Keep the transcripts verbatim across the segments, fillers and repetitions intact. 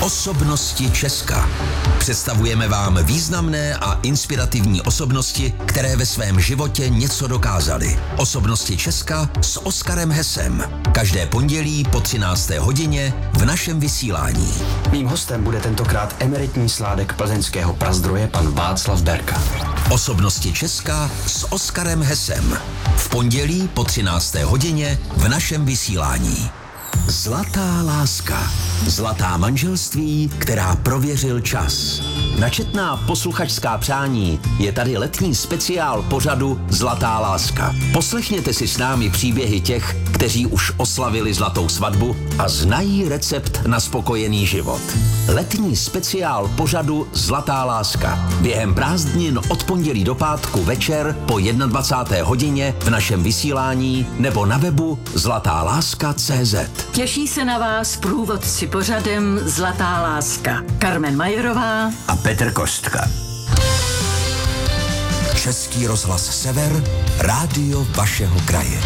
Osobnosti Česka. Představujeme vám významné a inspirativní osobnosti, které ve svém životě něco dokázaly. Osobnosti Česka s Oskarem Hesem. Každé pondělí po třinácté hodině v našem vysílání. Mým hostem bude tentokrát emeritní sládek plzeňského Prazdroje pan Václav Berka. Osobnosti Česka s Oskarem Hesem. V pondělí po třinácté hodině v našem vysílání. Zlatá láska. Zlatá manželství, která prověřil čas. Načetná posluchačská přání je tady letní speciál pořadu Zlatá láska. Poslechněte si s námi příběhy těch, kteří už oslavili zlatou svatbu a znají recept na spokojený život. Letní speciál pořadu Zlatá láska. Během prázdnin od pondělí do pátku večer po dvacáté jedné hodině v našem vysílání nebo na webu zlatá láska tečka cé zet. Těší se na vás průvodci pořadem Zlatá láska. Carmen Majerová a Petr Kostka. Český rozhlas Sever, rádio vašeho kraje.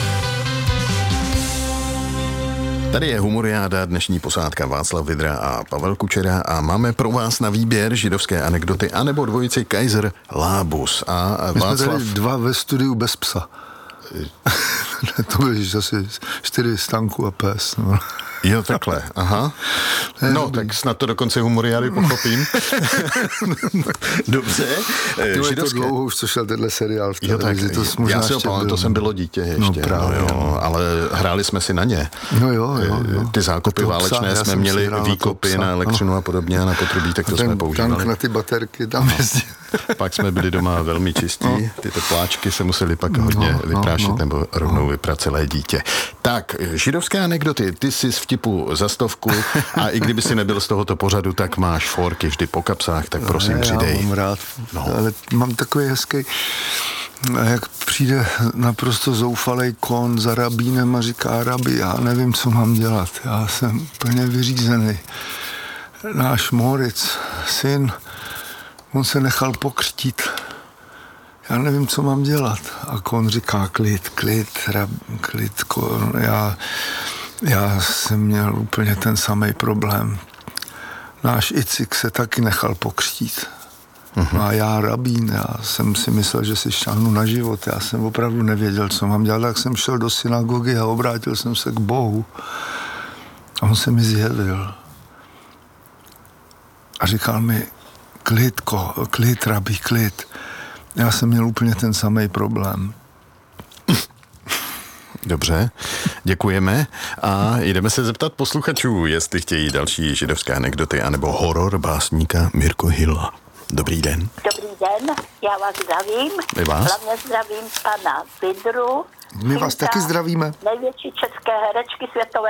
Tady je Humoriáda, dnešní posádka Václav Vidra a Pavel Kučera a máme pro vás na výběr židovské anekdoty anebo dvojici Kaiser Lábus. A My Václav... jsme tady dva ve studiu bez psa. To byly asi čtyři stanku a pes. No. Jo, takhle, aha. No, tak snad to do konce Humoriády pochopím. Dobře. To je to dlouho už, co šel tenhle seriál v televizi. Jo, tak, já si ho pamatuju, to jsem bylo dítě ještě. No, právě, no, jo, ale hráli jsme si na ně. No jo, jo, jo. Ty zákopy to válečné psa, jsme měli výkopy na elektřinu no. a podobně a na potrubí, tak to ten jsme používali. Tank na ty baterky tam jezdí. Pak jsme byli doma velmi čistí, no. ty tepláčky se museli pak hodně no, vyprášit no, nebo rovnou no. vyprat celé dítě. Tak, židovské anekdoty, ty jsi z vtipu za stovku a i kdyby si nebyl z tohoto pořadu, tak máš forky vždy po kapsách, tak prosím ne, přidej. Já mám rád, no. ale mám takový hezký, jak přijde naprosto zoufalej kon za rabínem a říká: rabi, já nevím, co mám dělat, já jsem úplně vyřízený. Náš Moritz, syn, on se nechal pokřtít. Já nevím, co mám dělat. A kon říká: klid, klid, rab, klid, kon. Já, já jsem měl úplně ten samý problém. Náš Icik se taky nechal pokřtít. Uh-huh. A já rabín, já jsem si myslel, že si šáhnu na život. Já jsem opravdu nevěděl, co mám dělat. Tak jsem šel do synagogy a obrátil jsem se k Bohu. A on se mi zjevil. A říkal mi: klid, ko, klid, rabí, klid. Já jsem měl úplně ten samý problém. Dobře, děkujeme a jdeme se zeptat posluchačů, jestli chtějí další židovské anekdoty anebo horor básníka Mirko Hilla. Dobrý den. Dobrý den, já vás zdravím. My vás? Hlavně zdravím pana Vidru. My vás taky zdravíme. Největší české herečky světové